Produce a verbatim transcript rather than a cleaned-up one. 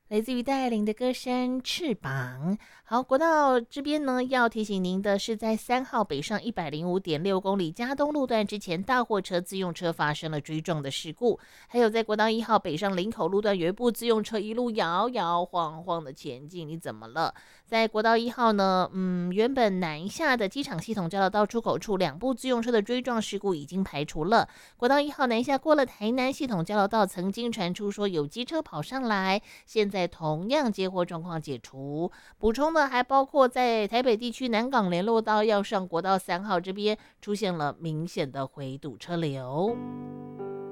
来自于戴爱玲的歌声《翅膀》。好，国道这边呢，要提醒您的是，在三号北上一百零五点六公里嘉东路段之前，大货车、自用车发生了追撞的事故。还有在国道一号北上林口路段，有一部自用车一路摇摇晃晃的前进，你怎么了？在国道一号呢，嗯，原本南下的机场系统交流道出口处，两部自用车的追撞事故已经排除了。国道一号南下过了台南系统交流道，曾经传出说有机车跑上来，现在同样接获状况解除。补充的还包括在台北地区南港联络道要上国道三号这边出现了明显的回堵车流。